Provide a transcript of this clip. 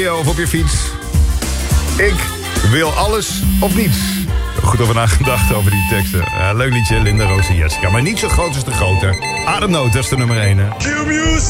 Of op je fiets. Ik wil alles of niets. Goed over nagedacht over die teksten. Leuk liedje, Linda, Roos en Jessica. Maar niet zo groot als de grote. Adem Nood, dat is de nummer 1. Q-Music.